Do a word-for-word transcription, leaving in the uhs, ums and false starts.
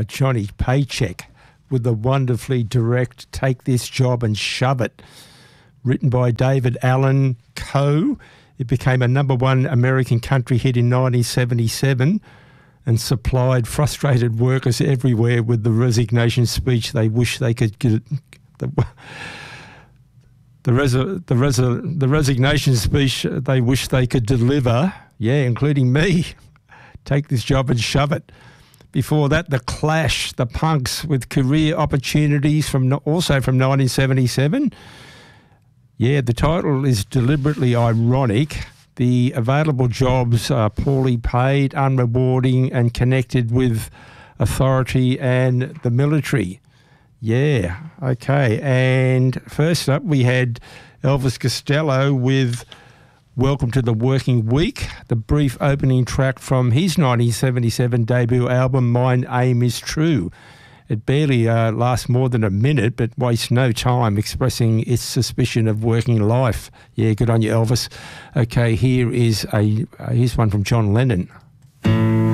by Johnny Paycheck with the wonderfully direct Take This Job and Shove It. Written by David Allan Coe, it became a number one American country hit in nineteen seventy-seven and supplied frustrated workers everywhere with the resignation speech they wish they could get. The, the, res, the, res, the resignation speech they wish they could deliver, yeah, including me. Take this job and shove it. Before that, The Clash, The Punks with Career Opportunities, from also from nineteen seventy-seven. Yeah, the title is deliberately ironic. The available jobs are poorly paid, unrewarding, and connected with authority and the military. Yeah, okay. And first up, we had Elvis Costello with Welcome to the Working Week, the brief opening track from his nineteen seventy-seven debut album, Mine Aim Is True. It barely uh, lasts more than a minute, but wastes no time expressing its suspicion of working life. Yeah, good on you, Elvis. Okay, here is a uh, here's one from John Lennon.